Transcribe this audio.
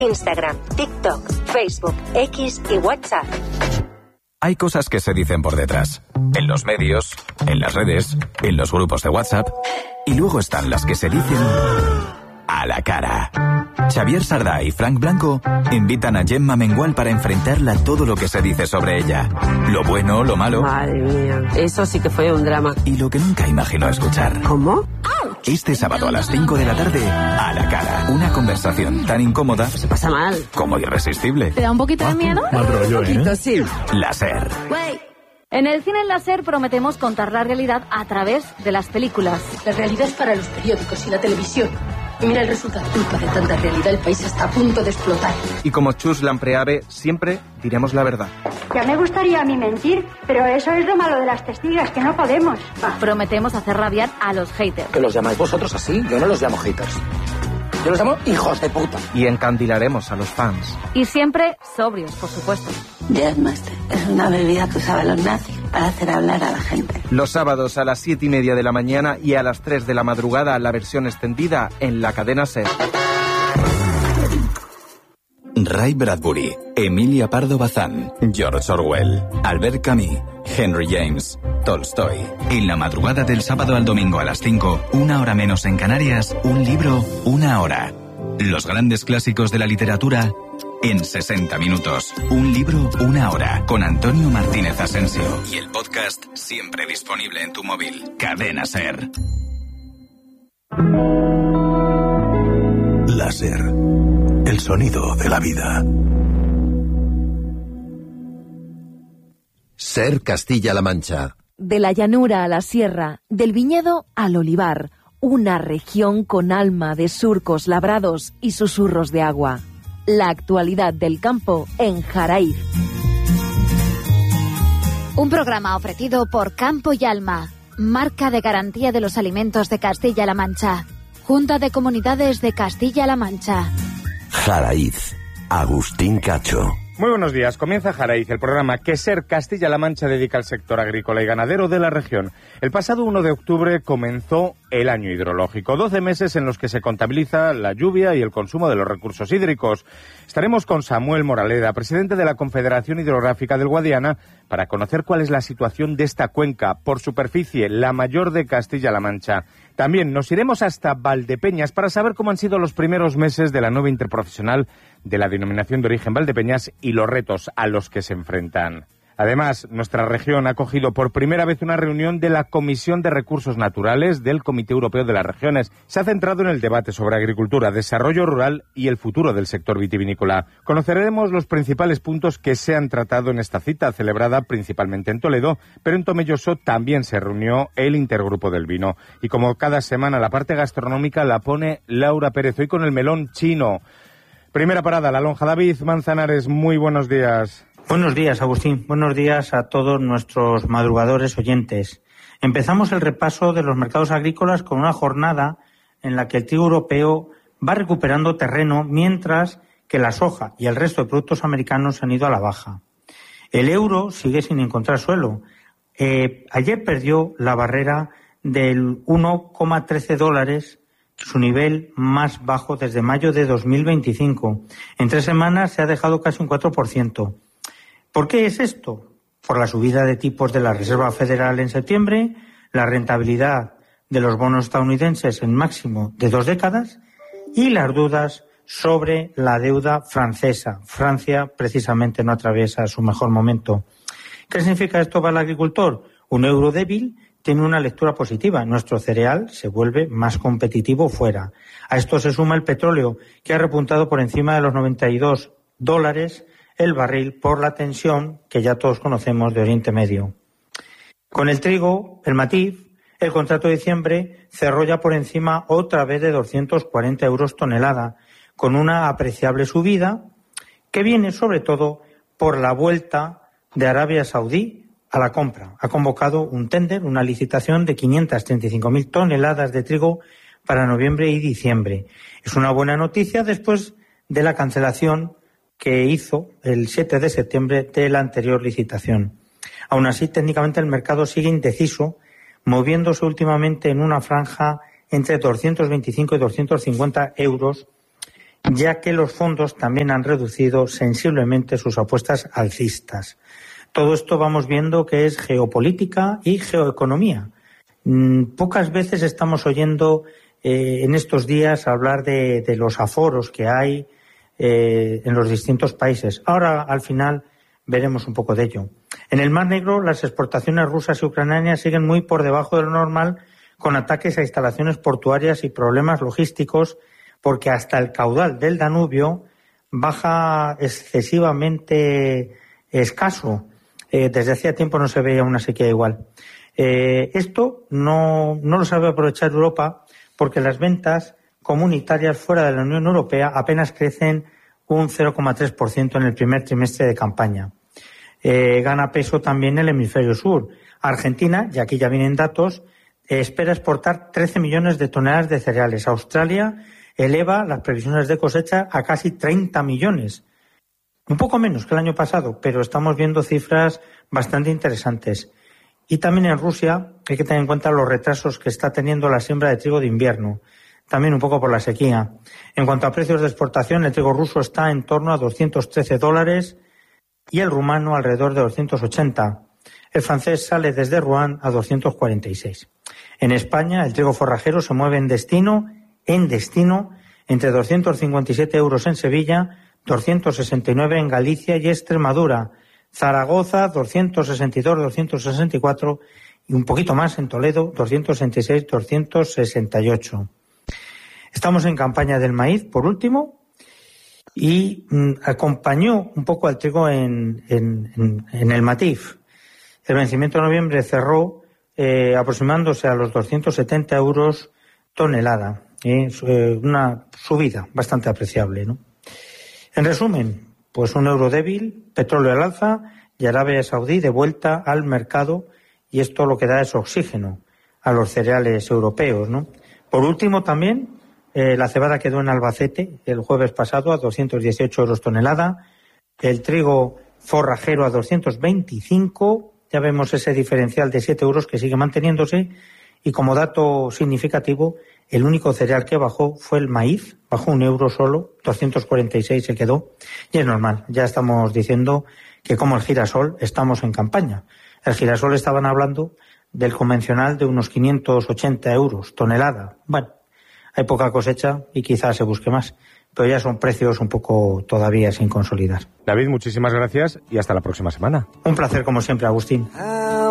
Instagram, TikTok, Facebook, X y WhatsApp. Hay cosas que se dicen por detrás, en los medios, en las redes, en los grupos de WhatsApp, y luego están las que se dicen a la cara. Xavier Sardá y Frank Blanco invitan a Gemma Mengual para enfrentarla a todo lo que se dice sobre ella. Lo bueno, lo malo. Madre mía, eso sí que fue un drama. Y lo que nunca imaginó escuchar. ¿Cómo? Este sábado a las 5 de la tarde, a la cara. Una conversación tan incómoda. Se pasa mal. Como irresistible. ¿Te da un poquito de miedo? Mal rollo, Un poquito, sí. Láser. En el cine láser prometemos contar la realidad a través de las películas. La realidad es para los periódicos y la televisión. Y mira el resultado. Culpa de tanta realidad, el país está a punto de explotar. Y como Chus Lampreave, siempre diremos la verdad. Ya me gustaría a mí mentir, pero eso es lo malo de las testigas, que no podemos. Prometemos hacer rabiar a los haters. ¿Que los llamáis vosotros así? Yo no los llamo haters. Yo los llamo hijos de puta. Y encandilaremos a los fans. Y siempre sobrios, por supuesto. Jazzmaster es una bebida que usaban los nazis para hacer hablar a la gente. Los sábados a las 7:30 de la mañana y a las 3 de la madrugada la versión extendida en la cadena SER. Ray Bradbury, Emilia Pardo Bazán, George Orwell, Albert Camus, Henry James, Tolstoy. En la madrugada del sábado al domingo a las 5, 1 hora menos en Canarias, un libro, 1 hora. Los grandes clásicos de la literatura en 60 minutos. Un libro, 1 hora. Con Antonio Martínez Asensio. Y el podcast siempre disponible en tu móvil. Cadena SER. Láser. El sonido de la vida. SER Castilla-La Mancha. De la llanura a la sierra, del viñedo al olivar, una región con alma de surcos labrados y susurros de agua. La actualidad del campo en Jaraíz. Un programa ofrecido por Campo y Alma, marca de garantía de los alimentos de Castilla-La Mancha. Junta de Comunidades de Castilla-La Mancha. Jaraíz. Agustín Cacho. Muy buenos días. Comienza Jaraíz, el programa que SER Castilla-La Mancha dedica al sector agrícola y ganadero de la región. El pasado 1 de octubre comenzó el año hidrológico, 12 meses en los que se contabiliza la lluvia y el consumo de los recursos hídricos. Estaremos con Samuel Moraleda, presidente de la Confederación Hidrográfica del Guadiana, para conocer cuál es la situación de esta cuenca, por superficie, la mayor de Castilla-La Mancha. También nos iremos hasta Valdepeñas para saber cómo han sido los primeros meses de la nueva interprofesional de la denominación de origen Valdepeñas y los retos a los que se enfrentan. Además, nuestra región ha acogido por primera vez una reunión de la Comisión de Recursos Naturales del Comité Europeo de las Regiones. Se ha centrado en el debate sobre agricultura, desarrollo rural y el futuro del sector vitivinícola. Conoceremos los principales puntos que se han tratado en esta cita, celebrada principalmente en Toledo, pero en Tomelloso también se reunió el Intergrupo del Vino. Y como cada semana, la parte gastronómica la pone Laura Pérez, hoy con el melón chino. Primera parada, La Lonja. David Manzanares, muy buenos días. Buenos días, Agustín. Buenos días a todos nuestros madrugadores oyentes. Empezamos el repaso de los mercados agrícolas con una jornada en la que el trigo europeo va recuperando terreno, mientras que la soja y el resto de productos americanos han ido a la baja. El euro sigue sin encontrar suelo. Ayer perdió la barrera del 1,13 dólares, su nivel más bajo desde mayo de 2025. En 3 semanas se ha dejado casi un 4%. ¿Por qué es esto? Por la subida de tipos de la Reserva Federal en septiembre, la rentabilidad de los bonos estadounidenses en máximo de 2 décadas y las dudas sobre la deuda francesa. Francia precisamente no atraviesa su mejor momento. ¿Qué significa esto para el agricultor? Un euro débil tiene una lectura positiva. Nuestro cereal se vuelve más competitivo fuera. A esto se suma el petróleo, que ha repuntado por encima de los $92 el barril por la tensión que ya todos conocemos de Oriente Medio. Con el trigo, el matiz, el contrato de diciembre cerró ya por encima otra vez de 240 euros tonelada, con una apreciable subida que viene sobre todo por la vuelta de Arabia Saudí a la compra. Ha convocado un tender, una licitación de 535.000 toneladas de trigo para noviembre y diciembre. Es una buena noticia después de la cancelación que hizo el 7 de septiembre de la anterior licitación. Aún así, técnicamente el mercado sigue indeciso, moviéndose últimamente en una franja entre 225 y 250 euros, ya que los fondos también han reducido sensiblemente sus apuestas alcistas. Todo esto vamos viendo que es geopolítica y geoeconomía. Pocas veces estamos oyendo en estos días hablar de los aforos que hay en los distintos países. Ahora, al final, veremos un poco de ello. En el Mar Negro, las exportaciones rusas y ucranianas siguen muy por debajo de lo normal, con ataques a instalaciones portuarias y problemas logísticos, porque hasta el caudal del Danubio baja excesivamente escaso. Desde hacía tiempo no se veía una sequía igual. Esto no lo sabe aprovechar Europa, porque las ventas comunitarias fuera de la Unión Europea apenas crecen un 0,3% en el primer trimestre de campaña. Gana peso también el hemisferio sur. Argentina, y aquí ya vienen datos, espera exportar 13 millones de toneladas de cereales. Australia eleva las previsiones de cosecha a casi 30 millones. Un poco menos que el año pasado, pero estamos viendo cifras bastante interesantes. Y también en Rusia hay que tener en cuenta los retrasos que está teniendo la siembra de trigo de invierno, también un poco por la sequía. En cuanto a precios de exportación, el trigo ruso está en torno a $213 y el rumano alrededor de 280. El francés sale desde Rouen a 246. En España, el trigo forrajero se mueve en destino entre 257 euros en Sevilla, 269 en Galicia y Extremadura. Zaragoza, 262, 264 y un poquito más en Toledo, 266, 268. Estamos en campaña del maíz, por último, y acompañó un poco al trigo en el Matif. El vencimiento de noviembre cerró aproximándose a los 270 euros tonelada. Una subida bastante apreciable, ¿no? En resumen, pues un euro débil, petróleo al alza y Arabia Saudí de vuelta al mercado, y esto lo que da es oxígeno a los cereales europeos, ¿no? Por último también, la cebada quedó en Albacete el jueves pasado a 218 euros tonelada, el trigo forrajero a 225, ya vemos ese diferencial de 7 euros que sigue manteniéndose, y como dato significativo, el único cereal que bajó fue el maíz, bajó €1 solo, 246 se quedó, y es normal, ya estamos diciendo que como el girasol estamos en campaña. El girasol estaban hablando del convencional de unos 580 euros tonelada. Bueno, hay poca cosecha y quizás se busque más, pero ya son precios un poco todavía sin consolidar. David, muchísimas gracias y hasta la próxima semana. Un placer como siempre, Agustín.